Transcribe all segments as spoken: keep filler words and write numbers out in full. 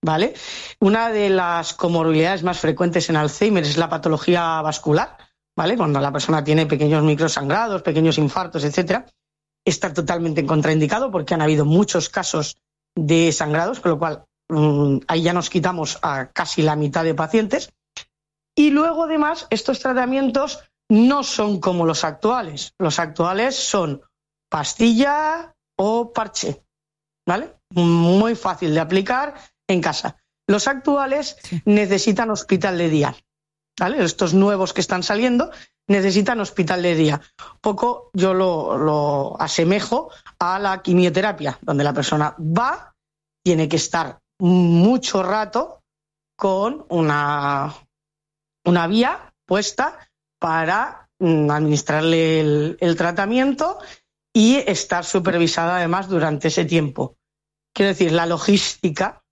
¿vale? Una de las comorbilidades más frecuentes en Alzheimer es la patología vascular, ¿vale? Cuando la persona tiene pequeños microsangrados, pequeños infartos, etcétera, está totalmente contraindicado porque han habido muchos casos de sangrados, con lo cual mmm, ahí ya nos quitamos a casi la mitad de pacientes. Y luego, además, estos tratamientos no son como los actuales. Los actuales son pastilla o parche, ¿vale? Muy fácil de aplicar en casa. Los actuales sí. necesitan hospital de día, ¿vale? Estos nuevos que están saliendo necesitan hospital de día. Poco yo lo, lo asemejo a la quimioterapia, donde la persona va, tiene que estar mucho rato con una, una vía puesta para mm, administrarle el, el tratamiento y estar supervisada además durante ese tiempo. Quiero decir, la logística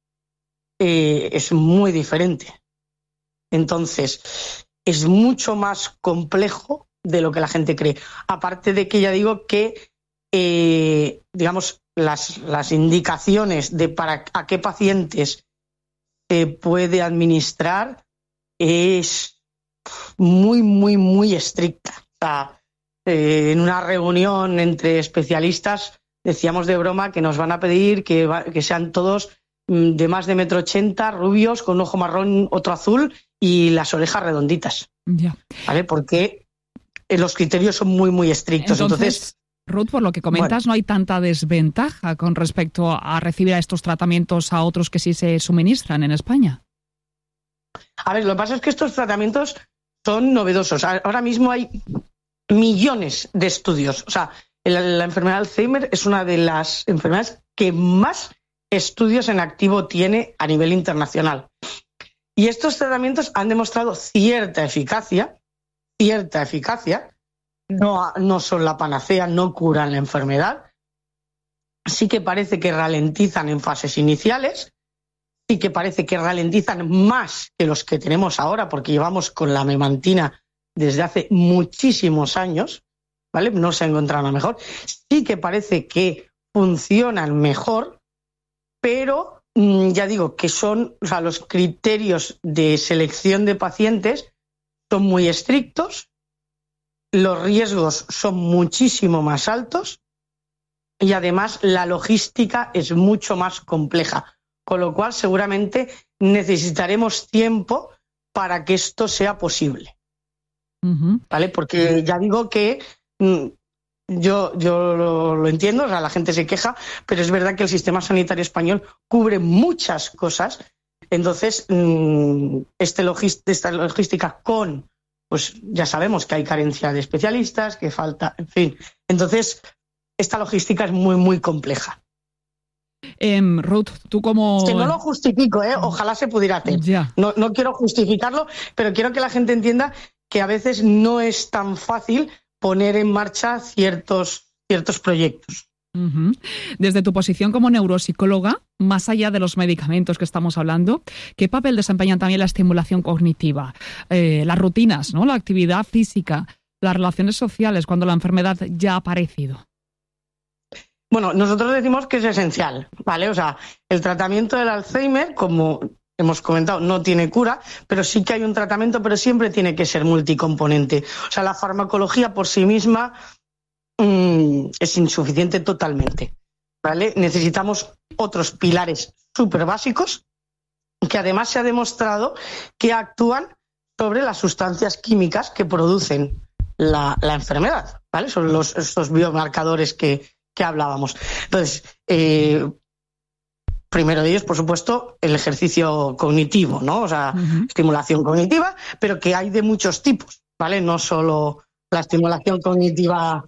eh, es muy diferente. Entonces, es mucho más complejo de lo que la gente cree. Aparte de que ya digo que, eh, digamos, las, las indicaciones de para a qué pacientes se puede administrar es muy, muy, muy estricta. O sea, eh, en una reunión entre especialistas decíamos de broma que nos van a pedir que, va, que sean todos de más de metro ochenta, rubios, con un ojo marrón, otro azul y las orejas redonditas. Ya. ¿Vale? Porque los criterios son muy, muy estrictos. Entonces, Entonces, Ruth, por lo que comentas, bueno, no hay tanta desventaja con respecto a recibir a estos tratamientos a otros que sí se suministran en España. A ver, lo que pasa es que estos tratamientos son novedosos. Ahora mismo hay millones de estudios. O sea, la, la enfermedad de Alzheimer es una de las enfermedades que más estudios en activo tiene a nivel internacional. Y estos tratamientos han demostrado cierta eficacia, cierta eficacia, no, no son la panacea, no curan la enfermedad, sí que parece que ralentizan en fases iniciales, sí que parece que ralentizan más que los que tenemos ahora, porque llevamos con la memantina desde hace muchísimos años, ¿vale? No se ha encontrado nada mejor. Sí que parece que funcionan mejor, pero mmm, ya digo que son, o sea, los criterios de selección de pacientes son muy estrictos, los riesgos son muchísimo más altos y además la logística es mucho más compleja, con lo cual seguramente necesitaremos tiempo para que esto sea posible. Uh-huh. ¿Vale? Porque ya digo que mmm, Yo, yo lo, lo entiendo, o sea, la gente se queja, pero es verdad que el sistema sanitario español cubre muchas cosas. Entonces, este logist- esta logística con, pues ya sabemos que hay carencia de especialistas, que falta, en fin. Entonces, esta logística es muy, muy compleja. Eh, Ruth, tú como... Que no lo justifico, ¿eh? Ojalá se pudiera hacer. Ya. No, no quiero justificarlo, pero quiero que la gente entienda que a veces no es tan fácil poner en marcha ciertos, ciertos proyectos. Uh-huh. Desde tu posición como neuropsicóloga, más allá de los medicamentos que estamos hablando, ¿qué papel desempeñan también la estimulación cognitiva, eh, las rutinas, ¿no? La actividad física, las relaciones sociales cuando la enfermedad ya ha aparecido? Bueno, nosotros decimos que es esencial, ¿vale? O sea, el tratamiento del Alzheimer, como hemos comentado, no tiene cura, pero sí que hay un tratamiento, pero siempre tiene que ser multicomponente. O sea, la farmacología por sí misma mmm, es insuficiente totalmente, ¿vale? Necesitamos otros pilares súper básicos que además se ha demostrado que actúan sobre las sustancias químicas que producen la, la enfermedad, ¿vale? Son los, estos biomarcadores que, que hablábamos. Entonces, eh, primero de ellos, por supuesto, el ejercicio cognitivo, ¿no? O sea, uh-huh. estimulación cognitiva, pero que hay de muchos tipos, ¿vale? No solo la estimulación cognitiva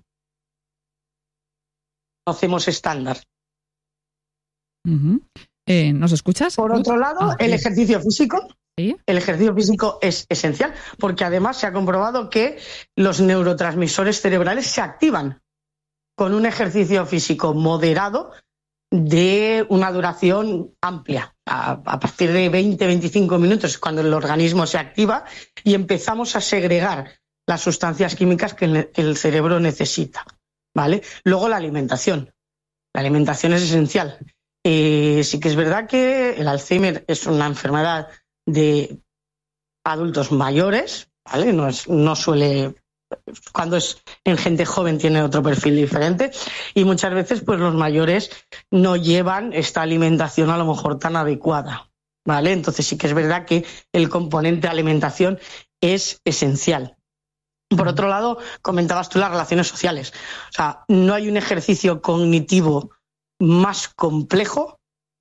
conocemos estándar. Uh-huh. Eh, ¿Nos escuchas? Por otro lado, ah, el ejercicio físico. ¿Sí? El ejercicio físico es esencial porque además se ha comprobado que los neurotransmisores cerebrales se activan con un ejercicio físico moderado de una duración amplia, a, a partir de veinte a veinticinco minutos, cuando el organismo se activa y empezamos a segregar las sustancias químicas que el, que el cerebro necesita, ¿vale? Luego la alimentación. La alimentación es esencial. Eh, sí que es verdad que el Alzheimer es una enfermedad de adultos mayores, ¿vale? No es, no suele, cuando es en gente joven tiene otro perfil diferente, y muchas veces pues los mayores no llevan esta alimentación a lo mejor tan adecuada, ¿vale? Entonces sí que es verdad que el componente alimentación es esencial. Por otro lado, comentabas tú las relaciones sociales. O sea, no hay un ejercicio cognitivo más complejo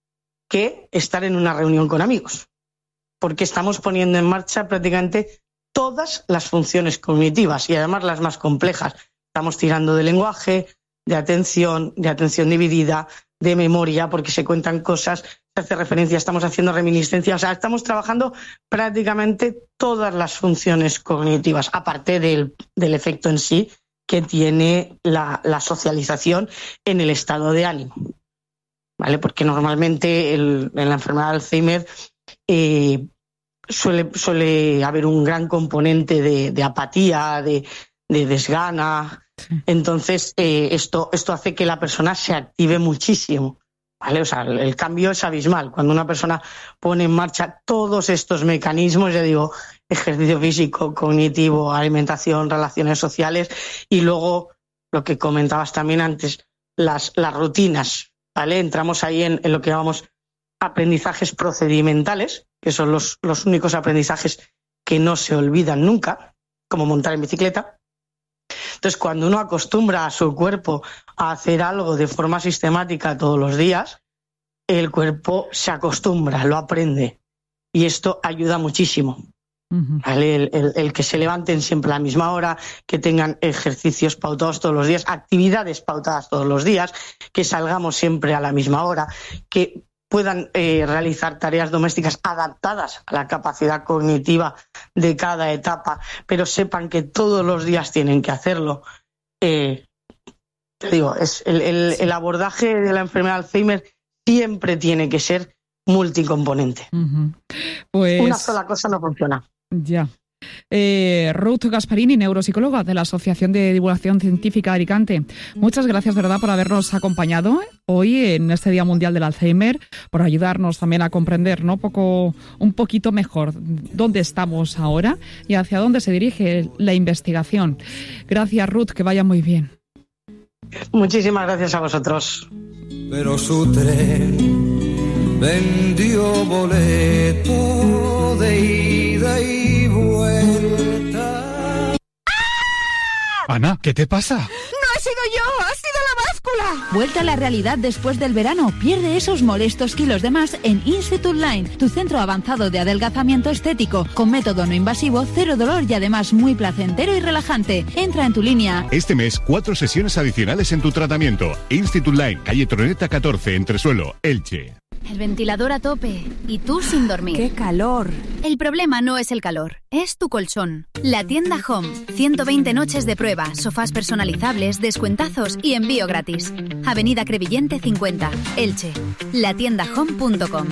que estar en una reunión con amigos, porque estamos poniendo en marcha prácticamente todas las funciones cognitivas y además las más complejas. Estamos tirando de lenguaje, de atención, de atención dividida, de memoria, porque se cuentan cosas, se hace referencia, estamos haciendo reminiscencia, o sea, estamos trabajando prácticamente todas las funciones cognitivas, aparte del, del efecto en sí que tiene la, la socialización en el estado de ánimo, ¿vale? Porque normalmente el, en la enfermedad de Alzheimer eh, suele, suele haber un gran componente de, de apatía, de, de desgana. Entonces, eh, esto, esto hace que la persona se active muchísimo, ¿vale? O sea, el, el cambio es abismal. Cuando una persona pone en marcha todos estos mecanismos, ya digo, ejercicio físico, cognitivo, alimentación, relaciones sociales, y luego lo que comentabas también antes, las, las rutinas, ¿vale? Entramos ahí en, en lo que llamamos aprendizajes procedimentales, que son los, los únicos aprendizajes que no se olvidan nunca, como montar en bicicleta. Entonces, cuando uno acostumbra a su cuerpo a hacer algo de forma sistemática todos los días, el cuerpo se acostumbra, lo aprende. Y esto ayuda muchísimo. Uh-huh. ¿Vale? El, el, el que se levanten siempre a la misma hora, que tengan ejercicios pautados todos los días, actividades pautadas todos los días, que salgamos siempre a la misma hora, que puedan eh, realizar tareas domésticas adaptadas a la capacidad cognitiva de cada etapa, pero sepan que todos los días tienen que hacerlo. Eh, te digo, es el, el, el abordaje de la enfermedad de Alzheimer siempre tiene que ser multicomponente. Uh-huh. Pues... Una sola cosa no funciona. Ya. Eh, Ruth Gasparini, neuropsicóloga de la Asociación de Divulgación Científica de Alicante. Muchas gracias, de verdad, por habernos acompañado hoy en este Día Mundial del Alzheimer, por ayudarnos también a comprender, ¿no? Poco, un poquito mejor dónde estamos ahora y hacia dónde se dirige la investigación. Gracias, Ruth, que vaya muy bien. Muchísimas gracias a vosotros. Pero su tren vendió boleto de ida y vuelta. Ana, ¿qué te pasa? ¡No he sido yo! ¡Ha sido la báscula! Vuelta a la realidad después del verano. Pierde esos molestos kilos de más en Institute Line, tu centro avanzado de adelgazamiento estético, con método no invasivo, cero dolor y además muy placentero y relajante. Entra en tu línea. Este mes, cuatro sesiones adicionales en tu tratamiento. Institute Line, calle Troneta catorce, Entresuelo, Elche. El ventilador a tope y tú sin dormir. ¡Qué calor! El problema no es el calor, es tu colchón. La tienda Home. ciento veinte noches de prueba, sofás personalizables, descuentazos y envío gratis. Avenida Crevillente cincuenta, Elche. la tienda home punto com.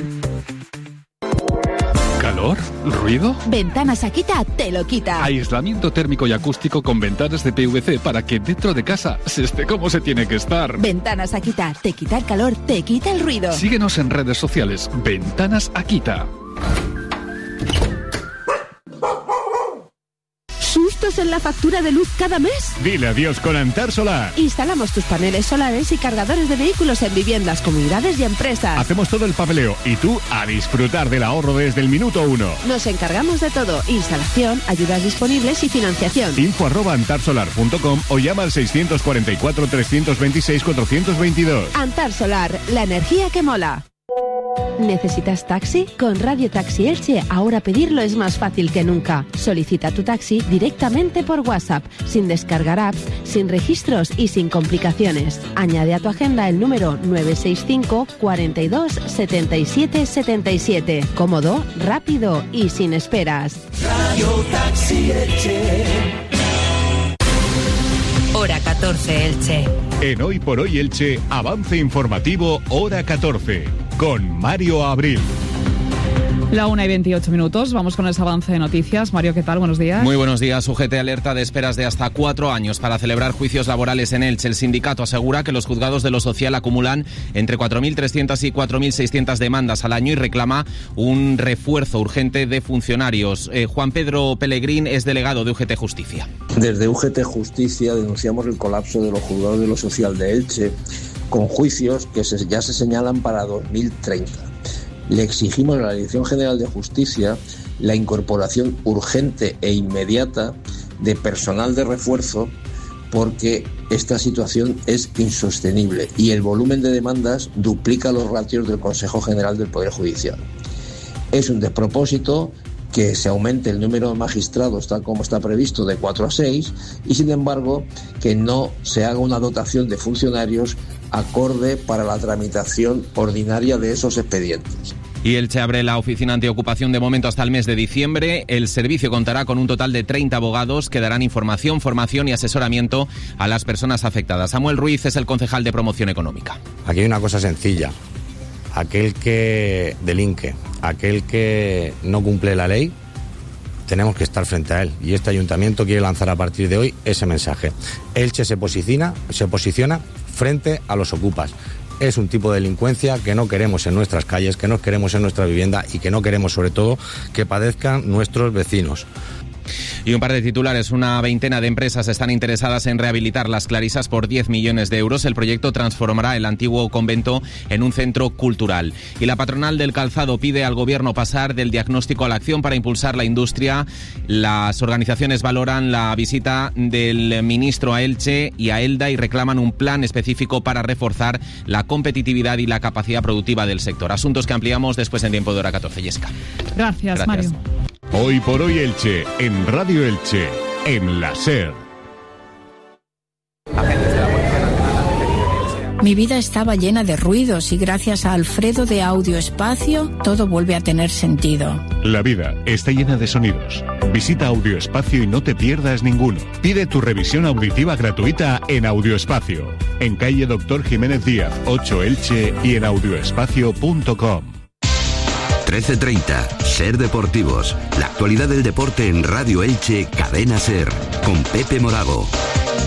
¿Calor? ¿Ruido? Ventanas Akita te lo quita. Aislamiento térmico y acústico con ventanas de P V C para que dentro de casa se esté como se tiene que estar. Ventanas Akita, te quita el calor, te quita el ruido. Síguenos en redes sociales. Ventanas Akita. ¿Sustos en la factura de luz cada mes? Dile adiós con Antar Solar. Instalamos tus paneles solares y cargadores de vehículos en viviendas, comunidades y empresas. Hacemos todo el papeleo y tú a disfrutar del ahorro desde el minuto uno. Nos encargamos de todo: instalación, ayudas disponibles y financiación. Info arroba antarsolar punto com o llama al seiscientos cuarenta y cuatro, trescientos veintiséis, cuatrocientos veintidós. Antar Solar, la energía que mola. ¿Necesitas taxi? Con Radio Taxi Elche ahora pedirlo es más fácil que nunca. Solicita tu taxi directamente por WhatsApp, sin descargar apps, sin registros y sin complicaciones. Añade a tu agenda el número nueve seis cinco, cuarenta y dos, setenta y siete, setenta y siete. Cómodo, rápido y sin esperas. Radio Taxi Elche. Hora catorce Elche. En Hoy por Hoy Elche, avance informativo Hora catorce, con Mario Abril. La una y veintiocho minutos, vamos con ese avance de noticias. Mario, ¿qué tal? Buenos días. Muy buenos días. U G T alerta de esperas de hasta cuatro años para celebrar juicios laborales en Elche. El sindicato asegura que los juzgados de lo social acumulan entre cuatro mil trescientas y cuatro mil seiscientas demandas al año y reclama un refuerzo urgente de funcionarios. Eh, Juan Pedro Pellegrín es delegado de U G T Justicia. Desde U G T Justicia denunciamos el colapso de los juzgados de lo social de Elche con juicios que se, ya se señalan para dos mil treinta. Le exigimos a la Dirección General de Justicia la incorporación urgente e inmediata de personal de refuerzo porque esta situación es insostenible y el volumen de demandas duplica los ratios del Consejo General del Poder Judicial. Es un despropósito que se aumente el número de magistrados tal como está previsto de cuatro a seis y sin embargo que no se haga una dotación de funcionarios acorde para la tramitación ordinaria de esos expedientes. Y Elche abre la oficina antiocupación de momento hasta el mes de diciembre. El servicio contará con un total de treinta abogados que darán información, formación y asesoramiento a las personas afectadas. Samuel Ruiz es el concejal de Promoción Económica. Aquí hay una cosa sencilla. Aquel que delinque, aquel que no cumple la ley, tenemos que estar frente a él. Y este ayuntamiento quiere lanzar a partir de hoy ese mensaje. Elche se posiciona, se posiciona frente a los ocupas. Es un tipo de delincuencia que no queremos en nuestras calles, que no queremos en nuestra vivienda y que no queremos, sobre todo, que padezcan nuestros vecinos. Y un par de titulares. Una veintena de empresas están interesadas en rehabilitar Las Clarisas por diez millones de euros. El proyecto transformará el antiguo convento en un centro cultural. Y la patronal del calzado pide al gobierno pasar del diagnóstico a la acción para impulsar la industria. Las organizaciones valoran la visita del ministro a Elche y a Elda y reclaman un plan específico para reforzar la competitividad y la capacidad productiva del sector. Asuntos que ampliamos después en tiempo de hora catorce. Jessica. Gracias, Gracias. Mario. Hoy por hoy Elche, en Radio Elche, en la SER. Mi vida estaba llena de ruidos y gracias a Alfredo de Audio Espacio todo vuelve a tener sentido. La vida está llena de sonidos. Visita Audio Espacio y no te pierdas ninguno. Pide tu revisión auditiva gratuita en Audio Espacio, en calle Doctor Jiménez Díaz, ocho Elche y en audioespacio punto com. trece treinta, SER Deportivos. La actualidad del deporte en Radio Elche, Cadena SER, con Pepe Morago.